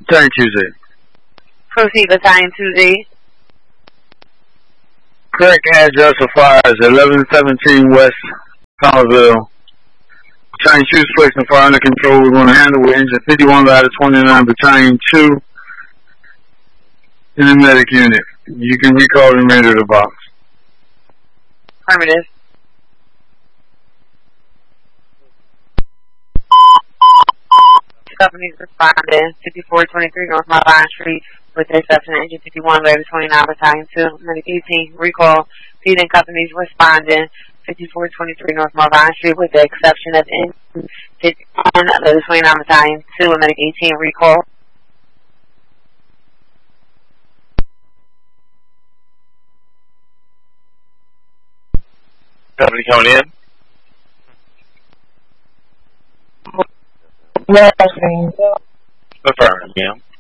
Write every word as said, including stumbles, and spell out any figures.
Battalion two Z. Proceed, Battalion two Z. Correct address of fire is eleven seventeen West Somerville. Battalion two is placing fire under control. We're going to handle with engine fifty-one ladder twenty-nine, Battalion two in the medic unit. You can recall the remainder of the box. Affirmative. Companies responding fifty-four twenty-three North Malvine Street with the exception of engine fifty-one, Lady twenty-nine, Battalion two, Medic eighteen, recall. Feeding companies responding fifty-four twenty-three North Malvine Street with the exception of engine fifty-one, Lady twenty-nine, Battalion two, and Medic eighteen, recall. Company coming in. Yes, Affirmative, ma'am.